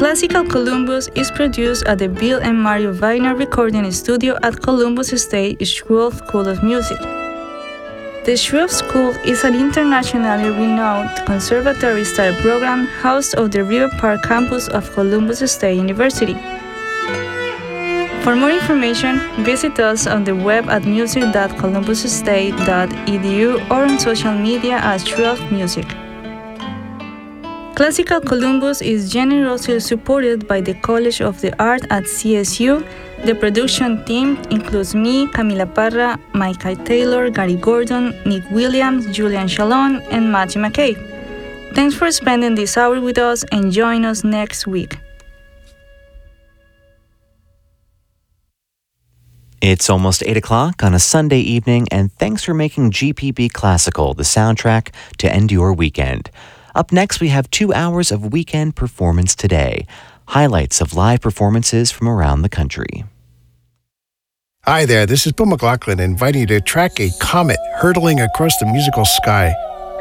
Classical Columbus is produced at the Bill and Mario Weiner Recording Studio at Columbus State Schroef School of Music. The Schroef School is an internationally renowned conservatory-style program housed on the River Park campus of Columbus State University. For more information, visit us on the web at music.columbusstate.edu or on social media at Schroef Music. Classical Columbus is generously supported by the College of the Arts at CSU. The production team includes me, Camila Parra, Micah Taylor, Gary Gordon, Nick Williams, Julian Shalon, and Matthew McKay. Thanks for spending this hour with us and join us next week. It's almost 8 o'clock on a Sunday evening, and thanks for making GPB Classical the soundtrack to end your weekend. Up next, we have 2 hours of weekend performance today. Highlights of live performances from around the country. Hi there, this is Bill McLaughlin inviting you to track a comet hurtling across the musical sky.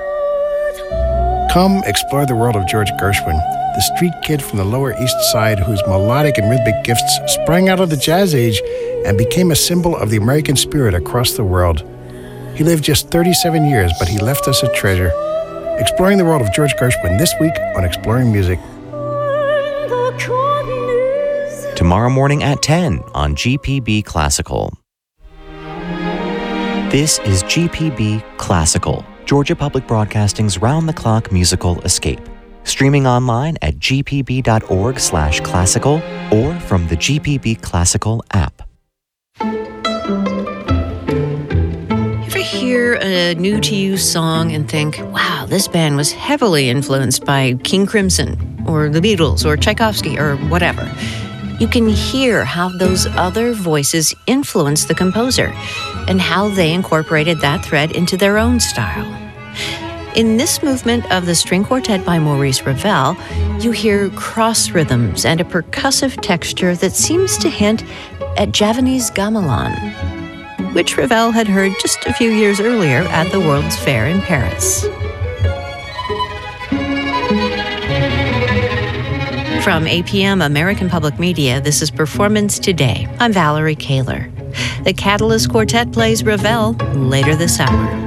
Come explore the world of George Gershwin, the street kid from the Lower East Side whose melodic and rhythmic gifts sprang out of the jazz age and became a symbol of the American spirit across the world. He lived just 37 years, but he left us a treasure. Exploring the world of George Gershwin this week on Exploring Music. Tomorrow morning at 10 on GPB Classical. This is GPB Classical, Georgia Public Broadcasting's round-the-clock musical escape. Streaming online at gpb.org/classical or from the GPB Classical app. Hear a new-to-you song and think, wow, this band was heavily influenced by King Crimson or the Beatles or Tchaikovsky or whatever. You can hear how those other voices influenced the composer and how they incorporated that thread into their own style. In this movement of the string quartet by Maurice Ravel, you hear cross rhythms and a percussive texture that seems to hint at Javanese gamelan, which Ravel had heard just a few years earlier at the World's Fair in Paris. From APM American Public Media, this is Performance Today. I'm Valerie Kaler. The Catalyst Quartet plays Ravel later this hour.